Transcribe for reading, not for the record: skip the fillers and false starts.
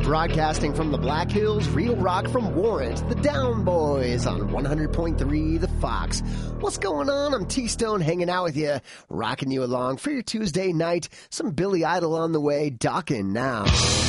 Broadcasting from the Black Hills, real rock from Warrant, the Down Boys on 100.3 The Fox. What's going on? I'm T-Stone hanging out with you, rocking you along for your Tuesday night. Some Billy Idol on the way, docking now.